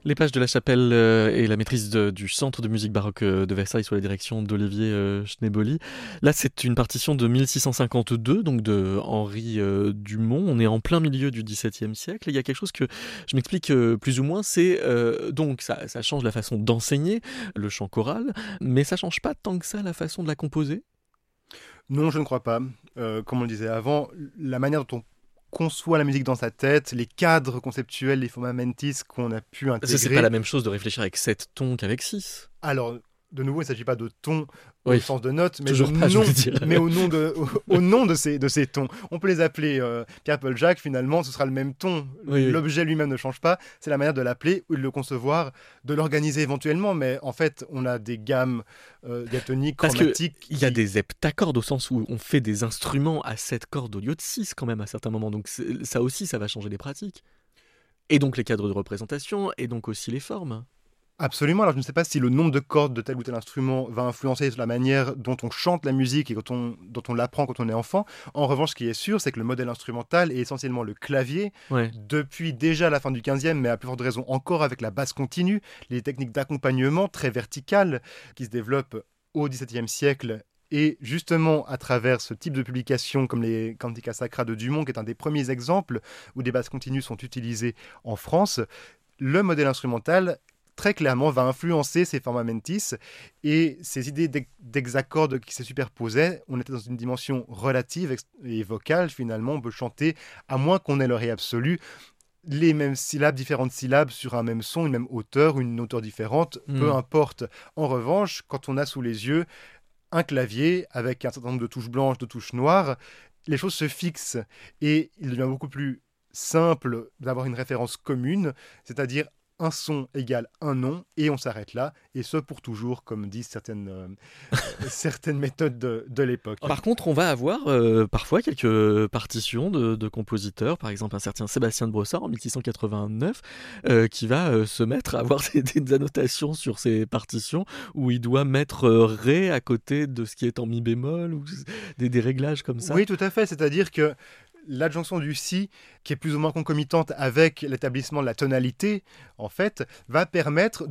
Les pages de la chapelle et la maîtrise du Centre de musique baroque de Versailles sous la direction d'Olivier Schneboli. Là, c'est une partition de 1652, donc de Henri Dumont. On est en plein milieu du XVIIe siècle. Il y a quelque chose que je m'explique plus ou moins, c'est donc ça change la façon d'enseigner le chant choral, mais ça change pas tant que ça la façon de la composer. Non, je ne crois pas. Comme on le disait avant, la manière dont on conçoit la musique dans sa tête, les cadres conceptuels, les formats mentis qu'on a pu Parce que c'est pas la intégrer. même chose de réfléchir avec 7 tons qu'avec 6. Alors, de nouveau, il ne s'agit pas de ton au Oui, sens de notes, mais de toujours pas, je nom, voulais dire. mais au nom de ces tons. On peut les appeler Pierre, Paul, Jacques, finalement, ce sera le même ton. Oui, oui. L'objet lui-même ne change pas, c'est la manière de l'appeler ou de le concevoir, de l'organiser éventuellement, mais en fait, on a des gammes diatoniques, Parce qu'il chromatiques y a qui... des heptacordes au sens où on fait des instruments à 7 cordes au lieu de 6 quand même à certains moments. Donc ça aussi, ça va changer les pratiques. Et donc les cadres de représentation, et donc aussi les formes. Absolument, alors je ne sais pas si le nombre de cordes de tel ou tel instrument va influencer sur la manière dont on chante la musique et dont on l'apprend quand on est enfant. En revanche, ce qui est sûr, c'est que le modèle instrumental est essentiellement le clavier, Ouais. depuis déjà la fin du 15e, mais à plus forte raison encore avec la basse continue, les techniques d'accompagnement très verticales qui se développent au XVIIe siècle. Et justement, à travers ce type de publication, comme les Cantica Sacra de Dumont, qui est un des premiers exemples où des basses continues sont utilisées en France, le modèle instrumental très clairement va influencer ces formats mentis et ces idées d'hexacordes qui se superposaient. On était dans une dimension relative et vocale finalement. On peut chanter, à moins qu'on ait le ré absolu, les mêmes syllabes, différentes syllabes sur un même son, une même hauteur, une hauteur différente, peu Hmm. importe. En revanche, quand on a sous les yeux un clavier avec un certain nombre de touches blanches, de touches noires, les choses se fixent et il devient beaucoup plus simple d'avoir une référence commune, c'est-à-dire un son égale un nom, et on s'arrête là, et ce pour toujours, comme disent certaines méthodes de l'époque. Par contre, on va avoir parfois quelques partitions de compositeurs, par exemple un certain Sébastien de Brossard en 1689, qui va se mettre à avoir des annotations sur ses partitions où il doit mettre Ré à côté de ce qui est en Mi bémol, ou des réglages comme ça. Oui, tout à fait, c'est-à-dire que l'adjonction du si, qui est plus ou moins concomitante avec l'établissement de la tonalité, en fait, va permettre